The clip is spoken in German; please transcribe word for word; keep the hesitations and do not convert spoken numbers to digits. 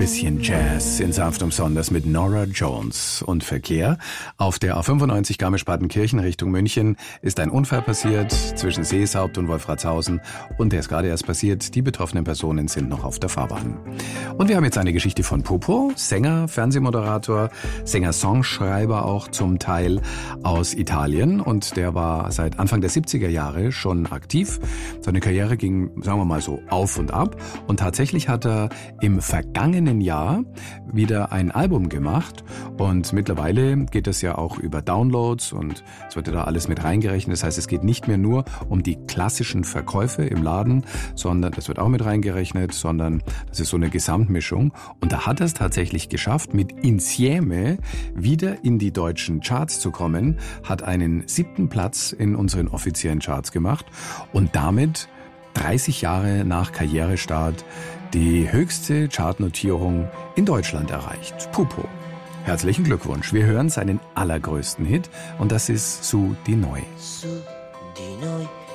bisschen Jazz in Sanft umsonders mit Norah Jones. Und Verkehr. Auf der A fünfundneunzig Garmisch-Partenkirchen Richtung München ist ein Unfall passiert zwischen Seeshaupt und Wolfratshausen. Und der ist gerade erst passiert. Die betroffenen Personen sind noch auf der Fahrbahn. Und wir haben jetzt eine Geschichte von Pupo, Sänger, Fernsehmoderator, Sänger-Songschreiber auch zum Teil aus Italien. Und der war seit Anfang der siebziger Jahre schon aktiv. Seine Karriere ging, sagen wir mal so, auf und ab. Und tatsächlich hat er im vergangenen Jahr wieder ein Album gemacht. Und mittlerweile geht es ja auch über Downloads und es wird ja da alles mit reingerechnet. Das heißt, es geht nicht mehr nur um die klassischen Verkäufe im Laden, sondern das wird auch mit reingerechnet, sondern das ist so eine Gesamtmischung. Und da hat er es tatsächlich geschafft, mit Insieme wieder in die deutschen Charts zu kommen, hat einen siebten Platz in unseren offiziellen Charts gemacht und damit dreißig Jahre nach Karrierestart die höchste Chartnotierung in Deutschland erreicht. Pupo. Herzlichen Glückwunsch. Wir hören seinen allergrößten Hit und das ist Su di Noi. Su di noi.